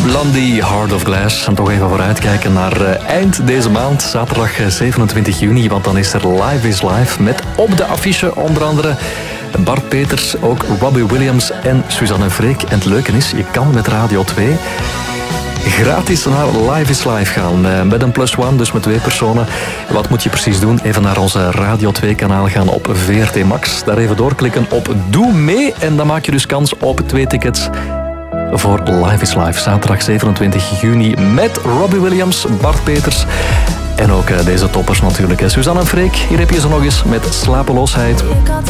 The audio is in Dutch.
Blondie, Heart of Glass. En toch even vooruitkijken naar eind deze maand, zaterdag 27 juni. Want dan is er Live is Live met op de affiche onder andere Bart Peters, ook Robbie Williams en Suzanne Freek. En het leuke is, je kan met Radio 2 gratis naar Live is Live gaan. Met een +1, dus met 2 personen. Wat moet je precies doen? Even naar onze Radio 2 kanaal gaan op VRT Max. Daar even doorklikken op Doe mee. En dan maak je dus kans op 2 tickets voor Live is Live. Zaterdag 27 juni met Robbie Williams, Bart Peters en ook deze toppers natuurlijk. Suzanne Freek, hier heb je ze nog eens met Slapeloosheid.